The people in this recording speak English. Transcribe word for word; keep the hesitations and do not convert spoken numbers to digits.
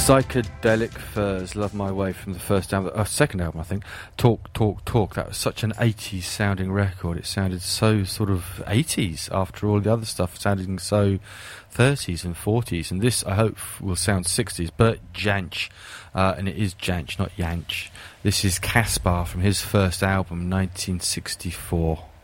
Psychedelic Furs, Love My Way from the first album, uh, second album I think, Talk, Talk, Talk. That was such an eighties sounding record. It sounded so sort of eighties after all the other stuff sounding so thirties and forties, and this I hope will sound sixties. Bert Jansch, uh, and it is Jansch, not Jansch. This is Caspar from his first album, nineteen sixty-four.